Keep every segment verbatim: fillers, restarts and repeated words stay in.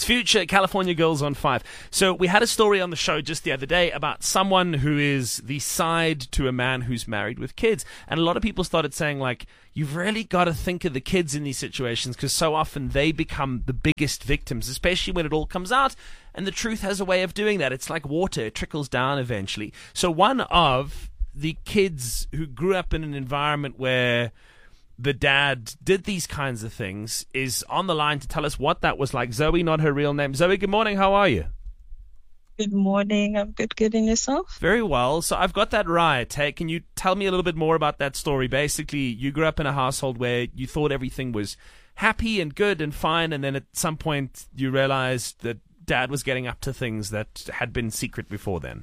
Future, California Girls on Five. So we had a story on the show just the other day about someone who is the side to a man who's married with kids. And a lot of people started saying, like, you've really got to think of the kids in these situations because so often they become the biggest victims, especially when it all comes out. And the truth has a way of doing that. It's like water. It trickles down eventually. So one of the kids who grew up in an environment where the dad did these kinds of things is on the line to tell us what that was like. Zoe, not her real name. Zoe, good morning. How are you? Good morning. I'm good. Good. And yourself? Very well. So I've got that right. Hey, can you tell me a little bit more about that story? Basically, you grew up in a household where you thought everything was happy and good and fine, and then at some point you realized that dad was getting up to things that had been secret before then.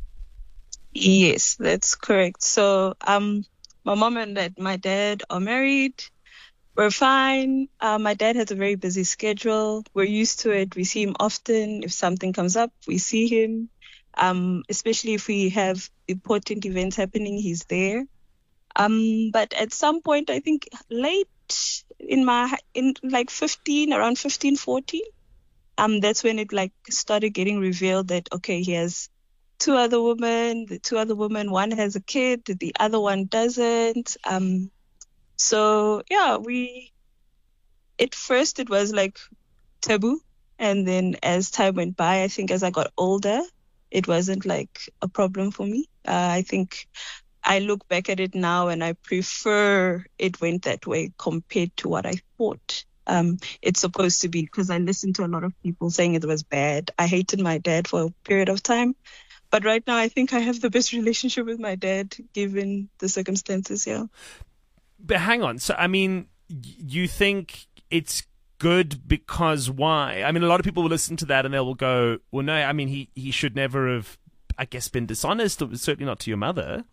Yes, that's correct. So, um, my mom and dad, my dad are married. We're fine. Uh, my dad has a very busy schedule. We're used to it. We see him often. If something comes up, we see him. Um, especially if we have important events happening, he's there. Um, but at some point, I think late in my, in like fifteen, around fifteen, fourteen, um, that's when it like started getting revealed that, okay, he has two other women, the two other women, one has a kid, the other one doesn't. Um, so yeah, we, at first it was like taboo. And then as time went by, I think as I got older, it wasn't like a problem for me. Uh, I think I look back at it now and I prefer it went that way compared to what I thought um, it's supposed to be, because I listened to a lot of people saying it was bad. I hated my dad for a period of time. But right now, I think I have the best relationship with my dad, given the circumstances, yeah. But hang on. So, I mean, you think it's good because why? I mean, a lot of people will listen to that and they will go, well, no, I mean, he, he should never have, I guess, been dishonest, certainly not to your mother.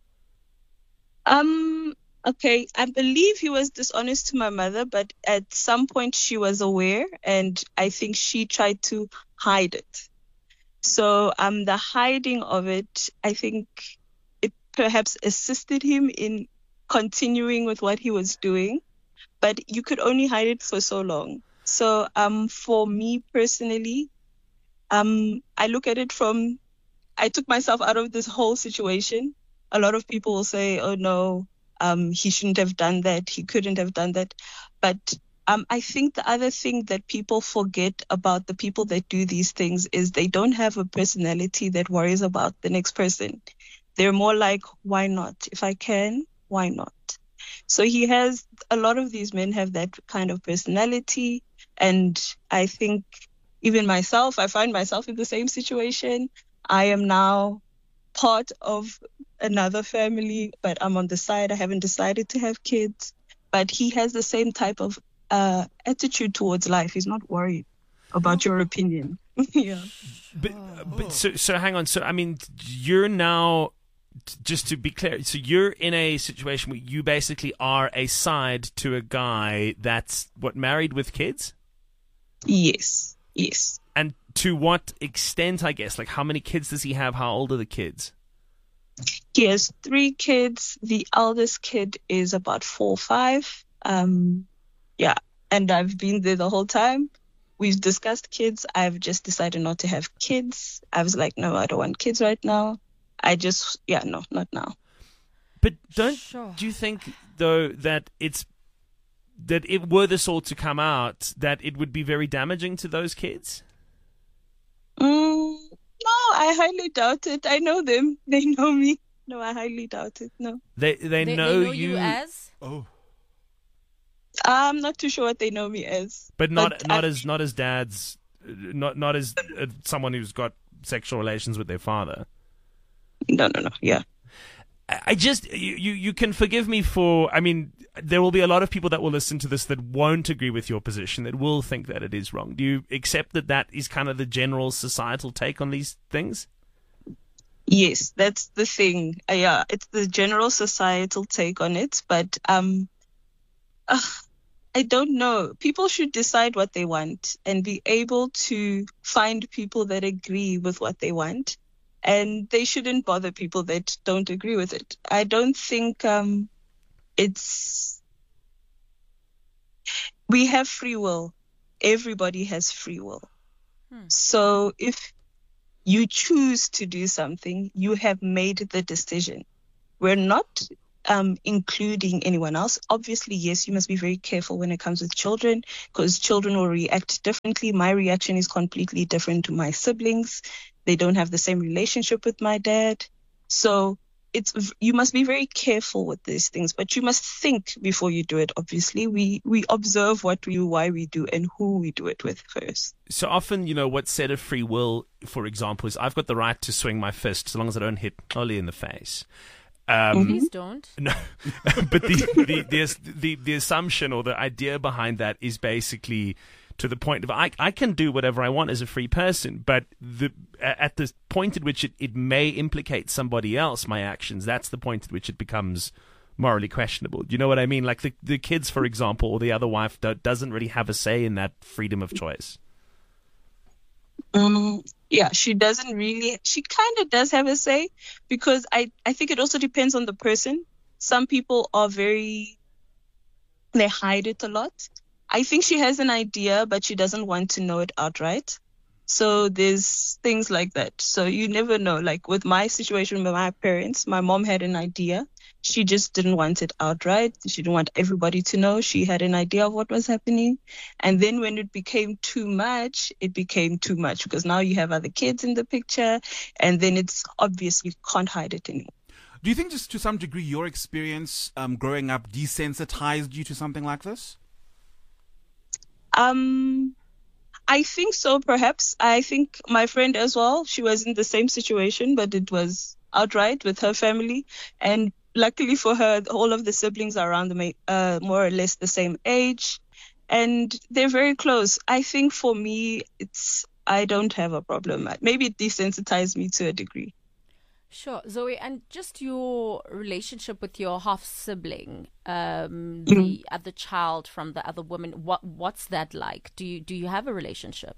Um. Okay, I believe he was dishonest to my mother, but at some point she was aware, and I think she tried to hide it. So um, the hiding of it, I think it perhaps assisted him in continuing with what he was doing, but you could only hide it for so long. So um, for me personally, um, I look at it from, I took myself out of this whole situation. A lot of people will say, oh no, um, he shouldn't have done that. He couldn't have done that. But Um, I think the other thing that people forget about the people that do these things is they don't have a personality that worries about the next person. They're more like, why not? If I can, why not? So he has, a lot of these men have that kind of personality. And I think even myself, I find myself in the same situation. I am now part of another family, but I'm on the side. I haven't decided to have kids. But he has the same type of Uh, attitude towards life. He's not worried about your opinion. Yeah. But, but so, so hang on. So, I mean, you're now, just to be clear, so you're in a situation where you basically are a side to a guy that's, what, married with kids? Yes. Yes. And to what extent, I guess? Like, how many kids does he have? How old are the kids? He has three kids. The eldest kid is about four or five. Um, Yeah, and I've been there the whole time. We've discussed kids. I've just decided not to have kids. I was like, no, I don't want kids right now. I just, yeah, no, not now. But don't, Sure. do you think, though, that it's, that it were this all to come out, that it would be very damaging to those kids? Mm, no, I highly doubt it. I know them. They know me. No, I highly doubt it. No. They, they, They, know, they know you, you as? Oh. I'm not too sure what they know me as. But not But not I- as not as dads, not not as uh, someone who's got sexual relations with their father. No, no, no. Yeah. I I just you, you you can forgive me for. I mean, there will be a lot of people that will listen to this that won't agree with your position, that will think that it is wrong. Do you accept that that is kind of the general societal take on these things? Yes, that's the thing. Uh, yeah, it's the general societal take on it, but um, uh, I don't know. People should decide what they want and be able to find people that agree with what they want, and they shouldn't bother people that don't agree with it. I don't think um, it's. We have free will. Everybody has free will. Hmm. So if you choose to do something, you have made the decision. We're not um, including anyone else. Obviously, yes, you must be very careful when it comes with children, because children will react differently. My reaction is completely different to my siblings. They don't have the same relationship with my dad. So it's you must be very careful with these things, but you must think before you do it. Obviously, we we observe what we do, why we do, and who we do it with first. So often, you know, what's said of free will, for example, is I've got the right to swing my fist so long as I don't hit Ollie in the face. Um, Please don't. No, but the the, the the the assumption or the idea behind that is basically to the point of I I can do whatever I want as a free person, but the at the point at which it, it may implicate somebody else, my actions, that's the point at which it becomes morally questionable. Do you know what I mean? Like the the kids, for example, or the other wife do, doesn't really have a say in that freedom of choice. Um, yeah, she doesn't really, she kind of does have a say, because I, I think it also depends on the person. Some people are very, they hide it a lot. I think she has an idea, but she doesn't want to know it outright. So there's things like that. So you never know. Like with my situation with my parents, my mom had an idea. She just didn't want it outright. She didn't want everybody to know. She had an idea of what was happening. And then when it became too much, it became too much, because now you have other kids in the picture, and then it's obvious you can't hide it anymore. Do you think just to some degree your experience um, growing up desensitized you to something like this? Um, I think so, perhaps. I think my friend as well, she was in the same situation, but it was outright with her family. And luckily for her, all of the siblings are around the, uh, more or less the same age, and they're very close. I think for me, it's I don't have a problem. Maybe it desensitized me to a degree. Sure, Zoe, and just your relationship with your half sibling, um, mm-hmm. the other child from the other woman. What what's that like? Do you do you have a relationship?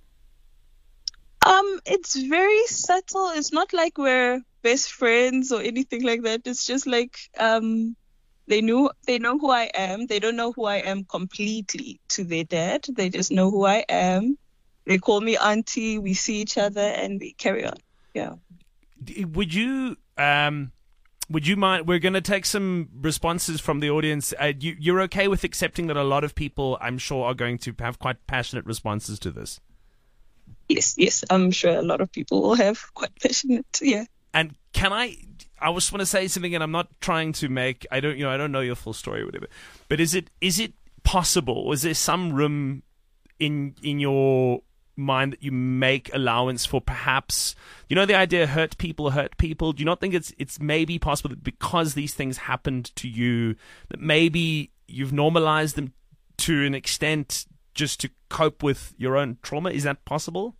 Um, it's very subtle. It's not like we're best friends or anything like that. It's just like um, they knew they know who I am. They don't know who I am completely to their dad. They just know who I am. They call me auntie. We see each other and we carry on. Yeah. Would you um, would you mind? We're going to take some responses from the audience. Uh, you, you're okay with accepting that a lot of people, I'm sure, are going to have quite passionate responses to this? Yes, yes. I'm sure a lot of people will have quite passionate. Yeah. And can I? I just want to say something, and I'm not trying to make. I don't, you know, I don't know your full story or whatever. But is it is it possible? Is there some room in in your mind that you make allowance for perhaps, you know, the idea hurt people hurt people? Do you not think it's it's maybe possible that because these things happened to you, that maybe you've normalized them to an extent just to cope with your own trauma? Is that possible?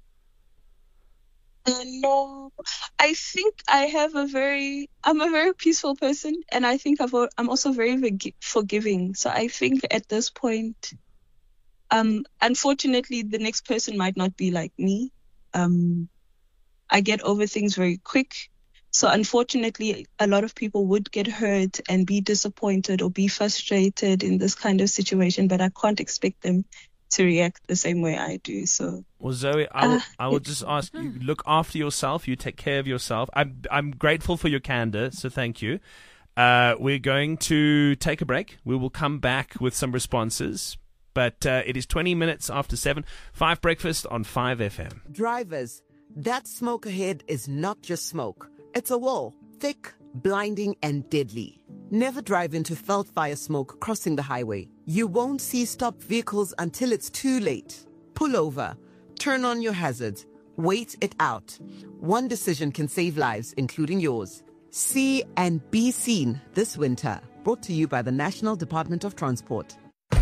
Uh, no, I think I have a very, I'm a very peaceful person, and I think I've, I'm also very forgiving. So I think at this point, um, unfortunately, the next person might not be like me. Um, I get over things very quick. So unfortunately, a lot of people would get hurt and be disappointed or be frustrated in this kind of situation, but I can't expect them to react the same way I do. So, well, Zoe, I will, uh, I will just ask you, look after yourself. You take care of yourself. I'm, I'm grateful for your candor, so thank you. Uh, we're going to take a break. We will come back with some responses, but uh, it is twenty minutes after seven. Five Breakfast on five F M. Drivers, that smoke ahead is not just smoke. It's a wall, thick, blinding, and deadly. Never drive into felt fire smoke crossing the highway. You won't see stopped vehicles until it's too late. Pull over, turn on your hazards, wait it out. One decision can save lives, including yours. See and be seen this winter. Brought to you by the National Department of Transport.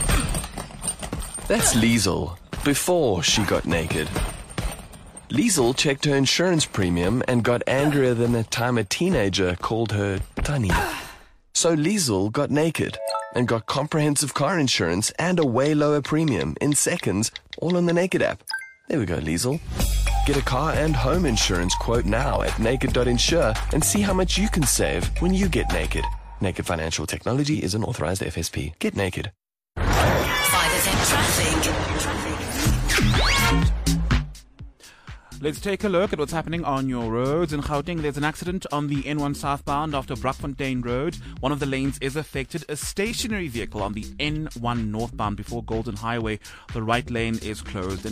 That's Liesl, before she got naked. Liesl checked her insurance premium and got angrier than the time a teenager called her Tunny. So Liesl got naked and got comprehensive car insurance and a way lower premium in seconds, all on the Naked app. There we go, Liesl. Get a car and home insurance quote now at naked dot insure and see how much you can save when you get naked. Naked Financial Technology is an authorized F S P. Get naked. five F M traffic. Let's take a look at what's happening on your roads. In Gauteng, there's an accident on the N one southbound after Brakfontein Road. One of the lanes is affected. A stationary vehicle on the N one northbound before Golden Highway. The right lane is closed.